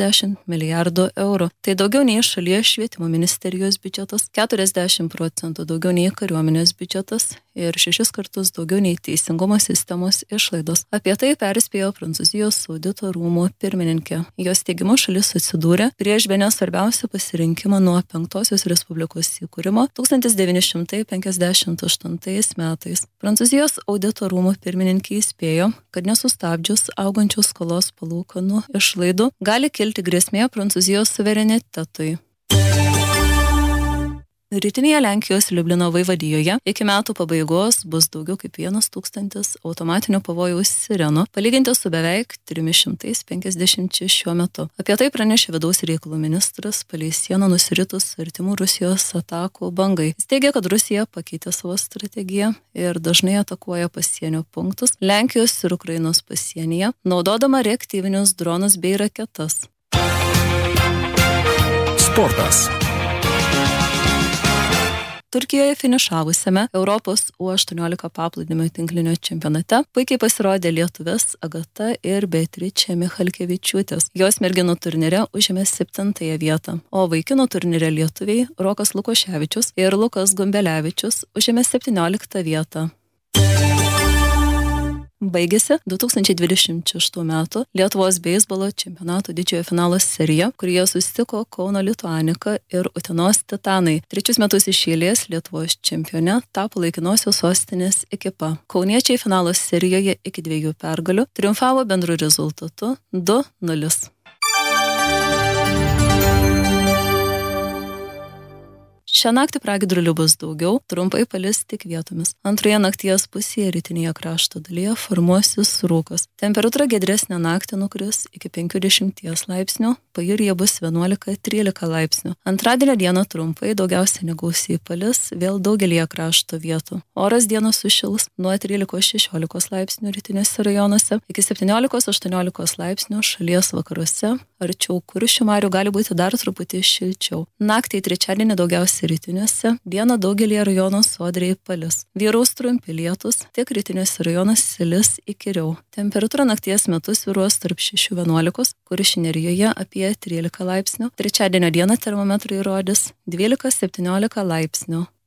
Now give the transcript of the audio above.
60 milijardų eurų. Tai daugiau nei šalies švietimo ministerijos biudžetas, 40% daugiau nei kariuomenės biudžetas ir 6 kartus daugiau nei teisingumo sistemos išlaidos. Apie tai perspėjo Prancūzijos audito rūmų pirmininkė. Jos teigimu šalis atsidūrė prieš bene svarbiausią pasirinkimą nuo 5-osios Respublikos įkūrimo 1958 metais. Prancūzijos audito rūmų pirmininkė įspėjo, kad nesustabdžius augančių skolos palūkanų išlaidų gali kilti grėsmė Prancūzijos suverenitetui. Rytinėje Lenkijos Liublino vaivadijoje iki metų pabaigos bus daugiau kaip 1000 automatinio pavojaus sirenų, palyginti su beveik 350 šiuo metu. Apie tai pranešė vidaus reikalų ministras palei sieną nusiritus artimų Rusijos atakų bangai. Jis teigia, kad Rusija pakeitė savo strategiją ir dažnai atakuoja pasienio punktus Lenkijos ir Ukrainos pasienyje, naudodama reaktyvinius dronus bei raketas. Sportas. Turkijoje finišavusiame Europos U18 paplūdimio tinklinio čempionate puikiai pasirodė lietuvės Agata ir Beatričė Michalkevičiūtės. Jos merginų turnyre užėmė 7 vietą, o vaikinų turnyre lietuviai Rokas Lukoševičius ir Lukas Gumbelevičius užėmė 17 vietą. Baigėsi 2026 metų Lietuvos beisbolo čempionato didžiojo finalo serija, kurioje susitiko Kauno Lituanika ir Utenos Titanai. 3 metus iš eilės Lietuvos čempione tapo laikinosios sostinės ekipa. Kauniečiai finalo serijoje iki 2 pergalių triumfavo bendru rezultatu 2-0. Šią naktį pragiedrulių bus daugiau, trumpai palis tik vietomis. Antroje nakties pusėje rytinėje krašto dalyje formuosis rūkas. Temperatūra giedresnė naktį nukris iki 50 laipsnių, pajūryje bus 11-13 laipsnių. Antradienio dieną trumpai, daugiausiai negausiai palis, vėl daugelyje krašto vietų. Oras dieną sušils nuo 13-16 laipsnių rytinėse rajonuose iki 17-18 laipsnių šalies vakaruose. Arčiau Kuršių marių gali būti dar truputį šilčiau. Naktį trečiadienį daugiausiai rytiniuose, dieną daugelį rajonų sodriai palis. Vyraus trumpi lietus, tik rytiniuose rajonuose lis įkyriau. Temperatūra nakties metu svyruos tarp 6-11, Kuršių nerijoje apie 13 laipsnių. Trečiadienio dieną termometrai rodys 12-17 laipsnių.